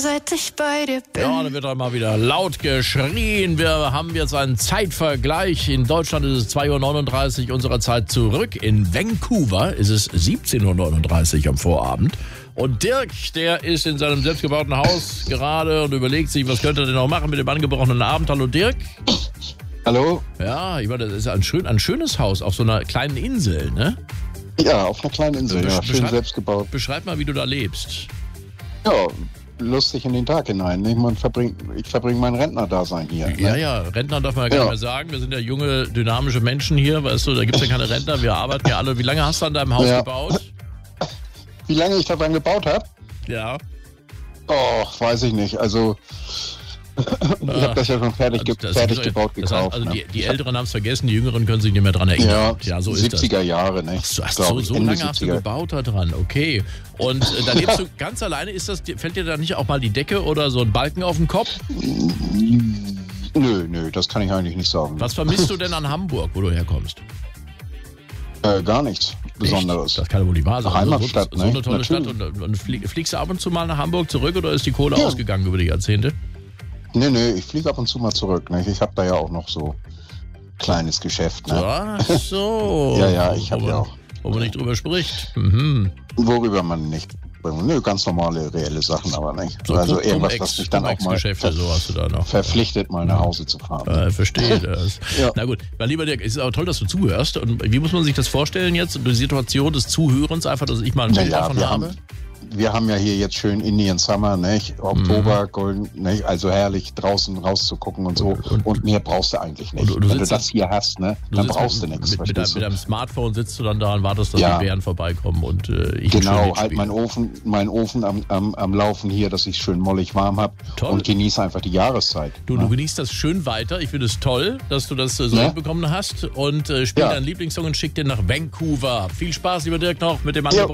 seit ich bei dir bin. Ja, da wird dann mal wieder laut geschrien. Wir haben jetzt einen Zeitvergleich. In Deutschland ist es 2:39 Uhr unserer Zeit zurück. In Vancouver ist es 17:39 Uhr am Vorabend. Und Dirk, der ist in seinem selbstgebauten Haus gerade und überlegt sich, was könnte er denn noch machen mit dem angebrochenen Abend. Hallo Dirk. Hallo? Ja, ich meine, das ist ein schönes Haus auf so einer kleinen Insel, ne? Ja, auf einer kleinen Insel, ja, schön selbst gebaut. Beschreib mal, wie du da lebst. Ja, lustig in den Tag hinein. Ich verbringe mein Rentnerdasein hier. Ne? Ja, Rentner darf man ja gar nicht mehr sagen. Wir sind ja junge, dynamische Menschen hier, weißt du, da gibt es ja keine Rentner, wir arbeiten ja alle. Wie lange hast du an deinem Haus gebaut? Wie lange ich daran gebaut habe? Ja. Oh, weiß ich nicht. Also, ich habe das ja schon fertig gebaut gekauft. Also die Älteren haben es vergessen, die Jüngeren können sich nicht mehr dran erinnern. Ja, so ist 70er Jahre, ne? So lange hast du gebaut da dran, okay. Und da lebst du ganz alleine, fällt dir da nicht auch mal die Decke oder so ein Balken auf den Kopf? Nö, das kann ich eigentlich nicht sagen. Was vermisst du denn an Hamburg, wo du herkommst? Gar nichts Besonderes. Echt? Das kann ja wohl nicht wahr sein. Heimatstadt, so eine tolle Stadt. Und fliegst du ab und zu mal nach Hamburg zurück oder ist die Kohle ausgegangen über die Jahrzehnte? Nee, ich fliege ab und zu mal zurück. Ne? Ich habe da ja auch noch so kleines Geschäft. Ne? Ach so. Ja, ich habe ja auch. Wo man nicht drüber spricht. Mhm. Worüber man nicht. Nö, ganz normale, reelle Sachen, aber nicht. So also irgendwas, was mich dann auch mal so hast du da noch. verpflichtet, mal nach Hause zu fahren. Verstehe das. Ja. Na gut, mein lieber Dirk, es ist aber toll, dass du zuhörst. Und wie muss man sich das vorstellen jetzt? Die Situation des Zuhörens, einfach, dass ich mal ein Bild davon habe? Wir haben ja hier jetzt schön Indian Summer, nicht? Oktober, golden, nicht? Also herrlich draußen rauszugucken und so. Und mehr brauchst du eigentlich nicht. Wenn du das hier hast, ne, dann brauchst du nichts. Mit deinem Smartphone sitzt du dann da und wartest, dass die Bären vorbeikommen und ich genau, halt meinen Ofen am Laufen hier, dass ich schön mollig warm habe und genieße einfach die Jahreszeit. Du genießt das schön weiter. Ich finde es toll, dass du das so hinbekommen hast und spiel deinen Lieblingssong und schick den nach Vancouver. Viel Spaß, lieber Dirk, noch mit dem Angebot.